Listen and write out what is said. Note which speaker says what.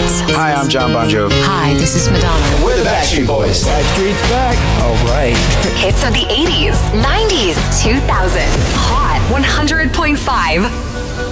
Speaker 1: Hot.
Speaker 2: Hi, I'm John Bon Jovi.
Speaker 1: Hi, this is Madonna.
Speaker 3: We're the Backstreet Boys.
Speaker 4: Backstreet's back. All right.
Speaker 1: Hits of the 80s, 90s, 2000. Hot 100.5.